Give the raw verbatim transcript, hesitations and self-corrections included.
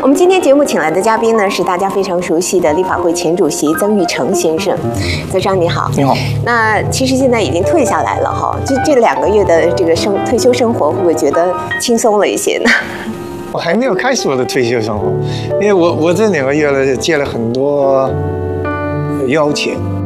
我们今天节目请来的嘉宾呢，是大家非常熟悉的立法会前主席曾钰成先生。曾生你好。 你好。 那其实现在已经退下来了哈，这这两个月的这个生退休生活，会不会觉得轻松了一些呢？ 我还没有开始我的退休生活，因为我我这两个月呢借了很多要钱，